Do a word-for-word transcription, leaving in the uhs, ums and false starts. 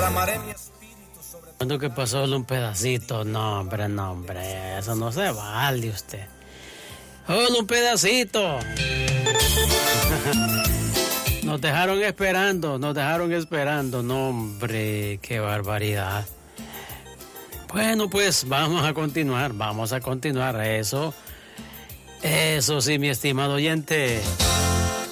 derramaré mi espíritu sobre ti. ¿Cuándo que pasó solo un pedacito? No, hombre, no, hombre, eso no se vale usted. Solo un pedacito. Nos dejaron esperando, nos dejaron esperando. No, hombre, qué barbaridad. Bueno, pues vamos a continuar, vamos a continuar. Eso, eso sí, mi estimado oyente.